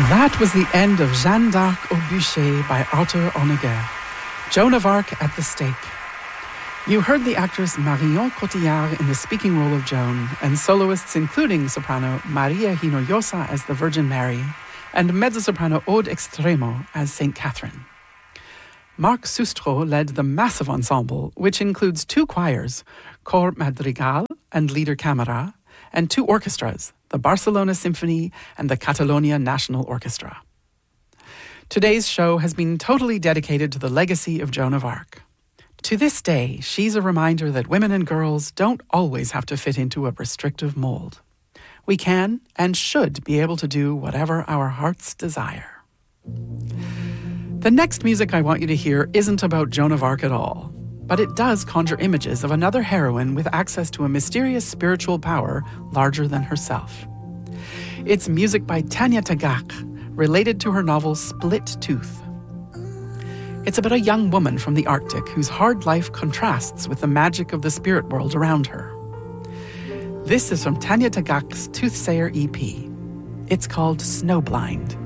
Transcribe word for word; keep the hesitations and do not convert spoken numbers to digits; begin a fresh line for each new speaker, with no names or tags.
That was the end of Jeanne d'Arc au bûcher by Arthur Honegger, Joan of Arc at the stake. You heard the actress Marion Cotillard in the speaking role of Joan, and soloists including soprano Maria Hinojosa as the Virgin Mary, and mezzo-soprano Aude Extremo as Saint Catherine. Marc Sustro led the massive ensemble, which includes two choirs, Cor Madrigal and Lieder Camera, and two orchestras, the Barcelona Symphony and the Catalonia National Orchestra. Today's show has been totally dedicated to the legacy of Joan of Arc. To this day, she's a reminder that women and girls don't always have to fit into a restrictive mold. We can and should be able to do whatever our hearts desire. The next music I want you to hear isn't about Joan of Arc at all, but it does conjure images of another heroine with access to a mysterious spiritual power larger than herself. It's music by Tanya Tagaq, related to her novel Split Tooth. It's about a young woman from the Arctic whose hard life contrasts with the magic of the spirit world around her. This is from Tanya Tagaq's Toothsayer E P. It's called Snowblind.